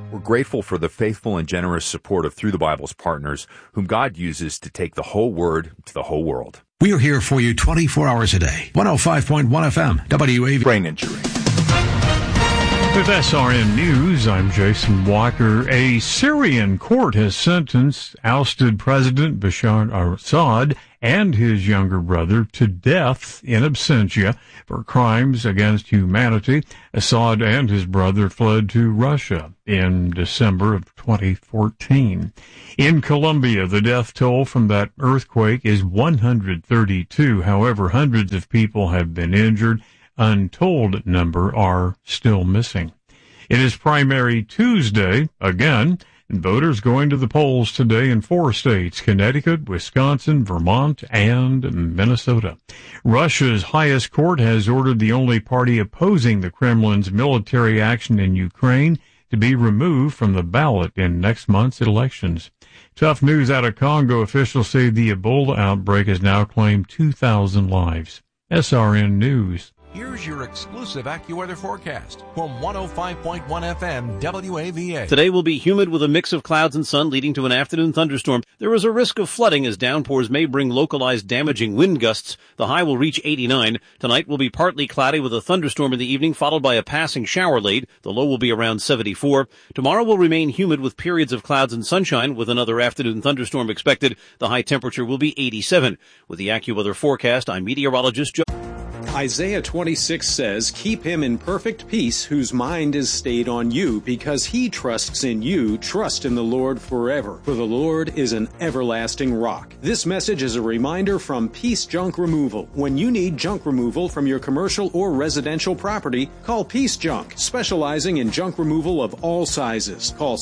We're grateful for the faithful and generous support of Through the Bible's partners, whom God uses to take the whole Word to the whole world. We're here for you 24 hours a day. 105.1 FM, WAV. Brain injury. With SRN News, I'm Jason Walker. A Syrian court has sentenced ousted President Bashar al-Assad and his younger brother to death in absentia for crimes against humanity. Assad and his brother fled to Russia in December of 2014. In Colombia, the death toll from that earthquake is 132. However, hundreds of people have been injured. Untold number are still missing. It is Primary Tuesday again, and voters going to the polls today in 4 states: Connecticut, Wisconsin, Vermont, and Minnesota. Russia's highest court has ordered the only party opposing the Kremlin's military action in Ukraine to be removed from the ballot in next month's elections. Tough news out of Congo. Officials say the Ebola outbreak has now claimed 2,000 lives. SRN News. Here's your exclusive AccuWeather forecast from 105.1 FM WAVA. Today will be humid with a mix of clouds and sun leading to an afternoon thunderstorm. There is a risk of flooding as downpours may bring localized damaging wind gusts. The high will reach 89. Tonight will be partly cloudy with a thunderstorm in the evening followed by a passing shower late. The low will be around 74. Tomorrow will remain humid with periods of clouds and sunshine with another afternoon thunderstorm expected. The high temperature will be 87. With the AccuWeather forecast, I'm meteorologist Joe. Isaiah 26 says, "Keep him in perfect peace whose mind is stayed on you, because he trusts in you. Trust in the Lord forever, for the Lord is an everlasting rock." This message is a reminder from Peace Junk Removal. When you need junk removal from your commercial or residential property, call Peace Junk, specializing in junk removal of all sizes. Call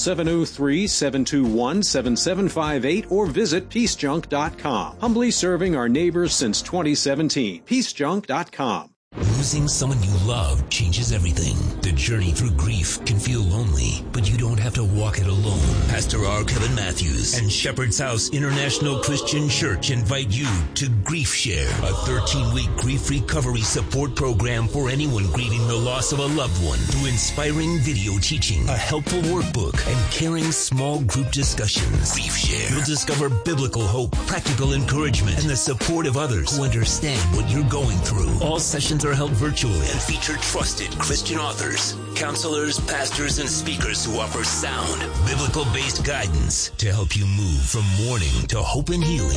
703-721-7758 or visit peacejunk.com. Humbly serving our neighbors since 2017. peacejunk.com. Losing someone you love changes everything. The journey through grief can feel lonely, but you don't have to walk it alone. Pastor R. Kevin Matthews and Shepherd's House International Christian Church invite you to Grief Share, a 13-week grief recovery support program for anyone grieving the loss of a loved one, through inspiring video teaching, a helpful workbook, and caring small group discussions. Grief Share. You'll discover biblical hope, practical encouragement, and the support of others who understand what you're going through. All sessions are held virtually and feature trusted Christian authors, counselors, pastors, and speakers who offer sound, biblical-based guidance to help you move from mourning to hope and healing.